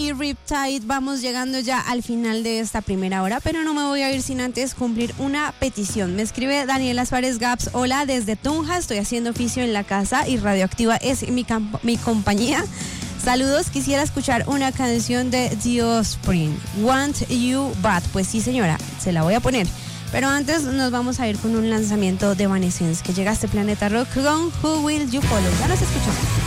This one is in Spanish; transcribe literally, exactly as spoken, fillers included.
y Riptide. Vamos llegando ya al final de esta primera hora, pero no me voy a ir sin antes cumplir una petición. Me escribe Daniela Suárez Gaps. Hola, desde Tunja, estoy haciendo oficio en la casa y Radioactiva es mi, camp- mi compañía. Saludos, quisiera escuchar una canción de The Offspring, Want You Bad. Pues sí, señora, se la voy a poner. Pero antes nos vamos a ir con un lanzamiento de Evanescence que llega a este planeta rock con Who Will You Follow. Ya nos escuchamos.